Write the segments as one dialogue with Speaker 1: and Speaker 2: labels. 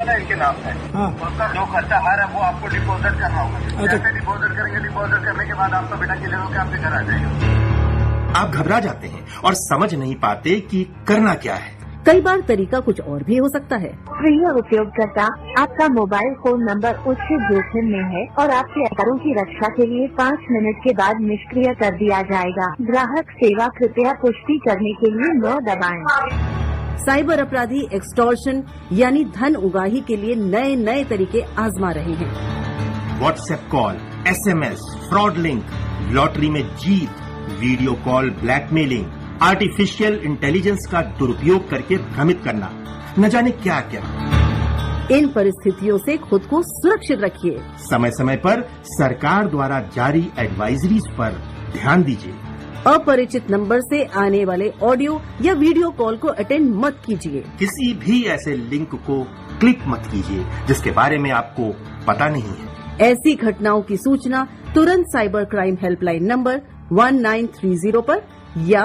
Speaker 1: ना इनके नाम है, उसका जो खर्चा आ रहा है वो आपको डिपॉजिट करना होगा। जैसे डिपॉजिट करेंगे, डिपॉजिट करने के बाद आपका बेटा क्लियर होकर आपके घर आ जाएगा।
Speaker 2: आप घबरा जाते हैं और समझ नहीं पाते कि करना क्या है।
Speaker 3: कई बार तरीका कुछ और भी हो सकता है।
Speaker 4: प्रिय उपयोगकर्ता, आपका मोबाइल फोन नंबर उच्च जोखिम में है और आपके आधारों की रक्षा के लिए 5 मिनट के बाद निष्क्रिय कर दिया जाएगा। ग्राहक सेवा, कृपया पुष्टि करने के लिए 9 दबाएं।
Speaker 3: साइबर अपराधी एक्सटॉर्शन यानी धन उगाही के लिए नए नए तरीके आजमा रहे हैं।
Speaker 2: WhatsApp call, SMS, fraud link, lottery में जीत, video call blackmailing, artificial intelligence का दुरुपयोग करके भ्रमित करना, न जाने क्या क्या।
Speaker 3: इन परिस्थितियों से खुद को सुरक्षित रखिए।
Speaker 2: समय समय पर सरकार द्वारा जारी एडवाइजरीज पर ध्यान दीजिए।
Speaker 3: अपरिचित नंबर से आने वाले ऑडियो या वीडियो कॉल को अटेंड मत कीजिए।
Speaker 2: किसी भी ऐसे लिंक को क्लिक मत कीजिए जिसके बारे में आपको पता नहीं है।
Speaker 3: ऐसी घटनाओं की सूचना तुरंत साइबर क्राइम हेल्पलाइन नंबर 1930 पर या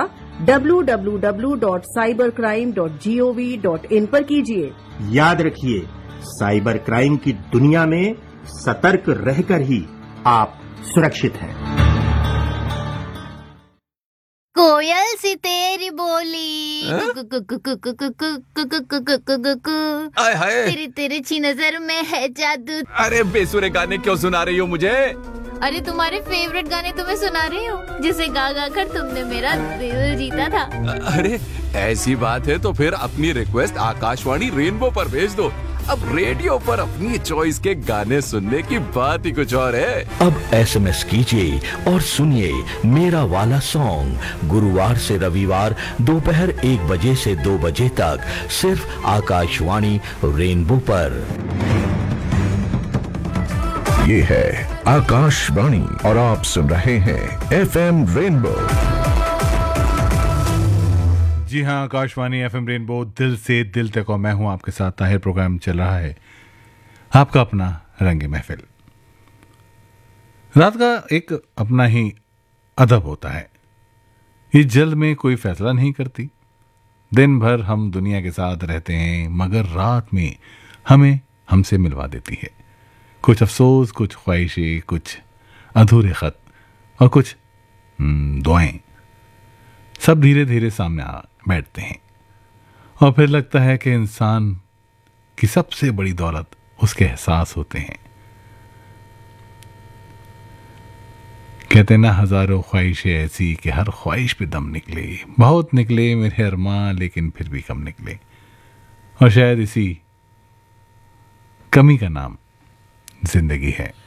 Speaker 3: www.cybercrime.gov.in पर कीजिए।
Speaker 2: याद रखिए, साइबर क्राइम की दुनिया में सतर्क रहकर ही आप सुरक्षित हैं।
Speaker 5: कोयल सी तेरी बोली,
Speaker 6: आय हाय,
Speaker 5: तेरी तिरछी नजर में है जादू।
Speaker 6: अरे बेसुरे गाने क्यों सुना रही हो मुझे?
Speaker 5: अरे तुम्हारे फेवरेट गाने तुम्हें सुना रही हूँ, जिसे गा गा कर तुमने मेरा दिल जीता था।
Speaker 6: अरे ऐसी बात है तो फिर अपनी रिक्वेस्ट आकाशवाणी रेनबो पर भेज दो। अब रेडियो पर अपनी चॉइस के गाने सुनने की बात ही कुछ और है।
Speaker 7: अब SMS कीजिए और सुनिए मेरा वाला सॉन्ग गुरुवार से रविवार दोपहर 1 बजे से 2 बजे तक सिर्फ आकाशवाणी रेनबो पर।
Speaker 8: ये है आकाशवाणी और आप सुन रहे हैं FM रेनबो।
Speaker 9: जी हाँ, आकाशवाणी FM रेनबो, दिल से दिल तक, और मैं हूं आपके साथ ताहिर। प्रोग्राम चल रहा है आपका अपना रंगे महफिल। रात का एक अपना ही अदब होता है। ये जल्द में कोई फैसला नहीं करती। दिन भर हम दुनिया के साथ रहते हैं, मगर रात में हमें हमसे मिलवा देती है। कुछ अफसोस, कुछ ख्वाहिशें, कुछ अधूरे खत और कुछ दुआएं, सब धीरे धीरे सामने आ बैठते हैं। और फिर लगता है कि इंसान की सबसे बड़ी दौलत उसके एहसास होते हैं। कहते ना, हजारों ख्वाहिशें ऐसी कि हर ख्वाहिश पे दम निकले। बहुत निकले मेरे अरमां, लेकिन फिर भी कम निकले। और शायद इसी कमी का नाम जिंदगी है।